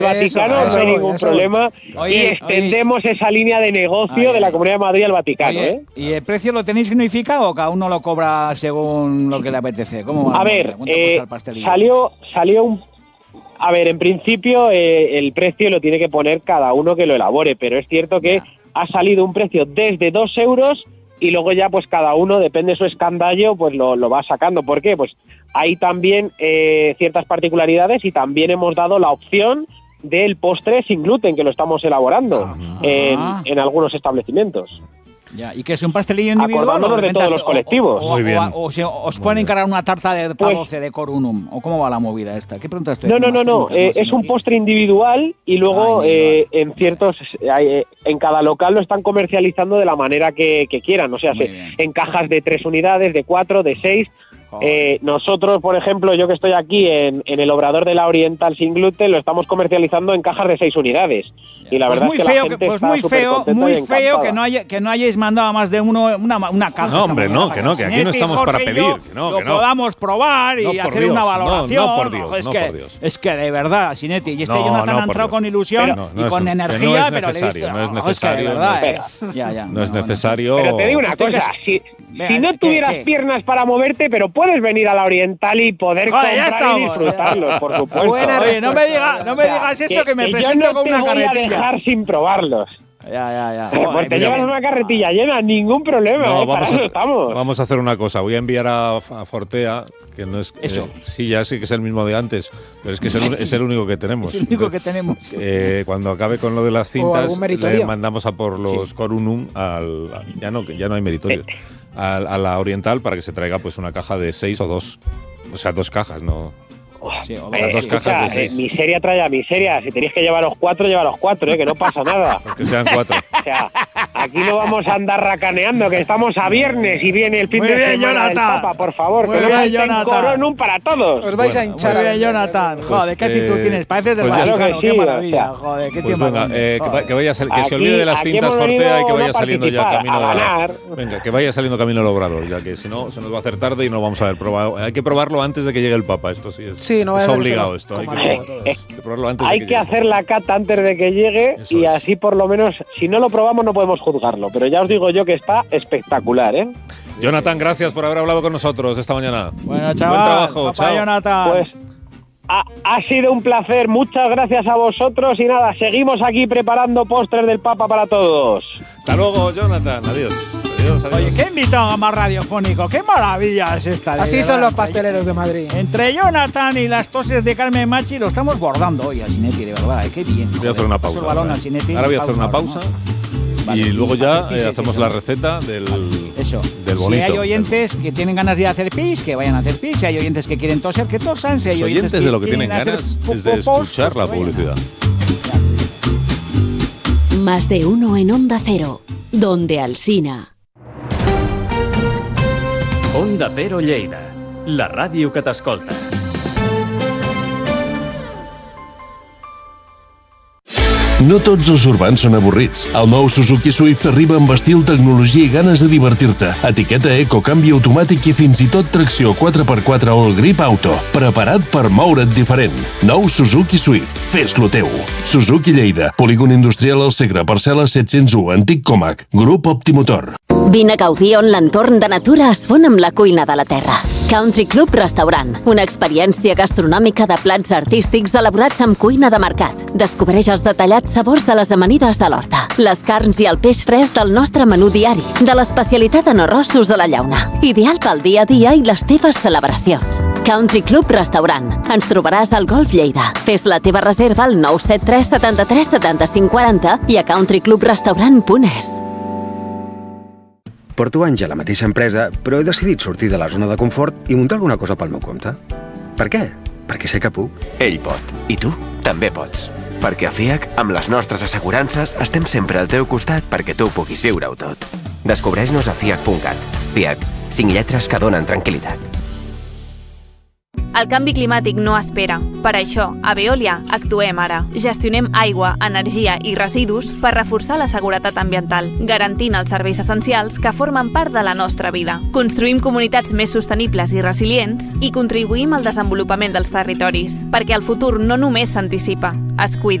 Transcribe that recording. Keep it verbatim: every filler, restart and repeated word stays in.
Vaticano, eso, no hay eso, ningún eso. problema. Oye, y extendemos oye. esa línea de negocio ay, de la Comunidad de Madrid al Vaticano. Oye, ¿eh? ¿Y el precio lo tenéis unificado o cada uno lo cobra según lo que le apetece? ¿Cómo va? A ver, eh, salió, salió un... A ver, en principio eh, el precio lo tiene que poner cada uno que lo elabore, pero es cierto que ya. ha salido un precio desde dos euros y luego ya pues cada uno, depende de su escandallo, pues lo, lo va sacando. ¿Por qué? Pues hay también eh, ciertas particularidades y también hemos dado la opción del postre sin gluten, que lo estamos elaborando en, en algunos establecimientos. Ya, ¿y que es un pastelillo individual? Acordándonos de todos los colectivos. O, o, Muy bien. O, o, o, o os pueden encargar una tarta de pues, doce de Corunum, ¿o cómo va la movida esta? ¿Qué preguntas estoy? No, no, no, no. Eh, es un postre individual y luego ah, eh, en ciertos, eh, en cada local lo están comercializando de la manera que, que quieran. O sea, se, en cajas de tres unidades, de cuatro, de seis. Eh, nosotros, por ejemplo, yo que estoy aquí en, en el Obrador de la Oriental sin gluten, lo estamos comercializando en cajas de seis unidades. Y la pues verdad muy es que feo, la gente pues está muy feo, muy feo que no, haya, que no hayáis mandado a más de uno una, una caja. No, hombre, no, que no, que aquí no estamos para pedir. Que no, que no. Lo podamos probar y no, hacer Dios, una valoración. No, no por Dios, es, no que, por Dios. es que de verdad, Sinetti, y este no, Jonathan no, ha entrado con ilusión pero, no, no y con es, energía, no es pero le he visto. No es necesario. Es que de verdad, eh. ya, ya, no es necesario. Pero te digo una cosa, si, si no tuvieras piernas para moverte, pero puedes venir a la Oriental y poder comprar y disfrutarlos, por supuesto. Oye, no me digas, no me digas eso, que me presento con una carretilla. Yo no te voy a dejar sin probarlos. Ya, ya, ya. Pues Joder, te llevas mira, una carretilla llena, ningún problema. No, ¿eh? vamos, Para a, estamos. vamos a hacer una cosa. Voy a enviar a, a Fortea, que no es. Eso. Eh, sí, ya sí que es el mismo de antes, pero es que es el, es el único que tenemos. Es el único que tenemos. Eh, cuando acabe con lo de las cintas, le mandamos a por los sí. Corunum al. Ya no, ya no hay meritorio. A, a la Oriental para que se traiga pues una caja de seis o dos. O sea, dos cajas, no. Sí, o eh, dos cajas escucha, de seis. Eh, miseria trae a miseria. Si tenéis que llevar los cuatro, lleva los cuatro, eh, que no pasa nada. Pues que sean cuatro. O sea, aquí no vamos a andar racaneando, que estamos a viernes y viene el fin Muy de bien, semana del Papa, por favor. Muy que bien, no Jonathan. Coronum para todos. Os vais bueno, a hinchar. Muy bien, Jonathan. Pues, joder, qué actitud eh, tienes. Pareces del pues Vaticano, sí, qué maravilla. O sea, joder, qué pues tiempo. Venga, eh, que, que, vaya, que se olvide de las cintas Fortea y que vaya saliendo ya camino a ganar. Venga, que vaya saliendo camino al Obrador, ya que si no se nos va a hacer tarde y no lo vamos a ver probado. Hay que probarlo antes de que llegue el Papa, esto sí es. Sí, no es obligado esto. Hay que, eh, hay que probarlo antes hay de que, que hacer la cata antes de que llegue. Eso y es. Así por lo menos, si no lo probamos no podemos juzgarlo, pero ya os digo yo que está espectacular, ¿eh? Jonathan, gracias por haber hablado con nosotros esta mañana. Bueno, chaval, buen trabajo, papá chao. Jonathan. Pues ha, ha sido un placer, muchas gracias a vosotros y nada, seguimos aquí preparando postres del Papa para todos. Hasta luego, Jonathan, adiós. Adiós, adiós. Oye, qué invitado más radiofónico, qué maravilla es esta. Así verdad. Son los pasteleros de Madrid. Entre Jonathan y las toses de Carmen Machi lo estamos bordando hoy a Sinetti, de verdad, qué bien. Voy a hacer una pausa. El balón al Sinetti, ahora voy a hacer una pausa. ¿No? Vale, y luego ya eh, hacemos la receta del, Eso. del bonito. Si hay oyentes que tienen ganas de hacer pis, que vayan a hacer pis. Si hay oyentes que quieren toser, que tosan. Si hay Los oyentes, oyentes que de lo que tienen ganas es de escuchar la publicidad. Más de uno en Onda Cero, donde Alsina. Onda Cero Lleida, la ràdio que t'escolta. No tots els urbans són avorrits. El nou Suzuki Swift arriba amb estil, tecnologia i ganes de divertir-te. Etiqueta eco, canvi automàtic i fins i tot tracció quatre per quatre All Grip Auto. Preparat per moure't diferent. Nou Suzuki Swift. Fes-lo teu. Suzuki Lleida. Polígon Industrial al Segre. Parcel·la set-cents u. Antic Comac. Grup Optimotor. Vine a Gaudí, on l'entorn de natura es fon amb la cuina de la terra. Country Club Restaurant. Una experiència gastronòmica de plats artístics elaborats amb cuina de mercat. Descobreix els detallats sabors de les amanides de l'horta, les carns i el peix fresc del nostre menú diari, de l'especialitat en arrossos a la llauna. Ideal pel dia a dia i les teves celebracions. Country Club Restaurant. Ens trobaràs al Golf Lleida. Fes la teva reserva al nou set tres setanta-tres setanta-cinc quaranta i a country club restaurant punt es. Porto anys a la mateixa empresa, però he decidit sortir de la zona de confort i muntar alguna cosa pel meu compte. Per què? Perquè sé que puc. Ell pot. I tu també pots. Perquè a F I A C, amb les nostres assegurances, estem sempre al teu costat perquè tu puguis viure-ho tot. Descobreix-nos a fiac punt cat. F I A C, cinc lletres que donen tranquil·litat. El canvi climàtic no espera. Per això, a Veolia actuem ara. Gestionem aigua, energia i residus per reforçar la seguretat ambiental, garantint els serveis essencials que formen part de la nostra vida. Construïm comunitats més sostenibles i resilients i contribuïm al desenvolupament dels territoris, perquè el futur no només s'anticipa, es cuida.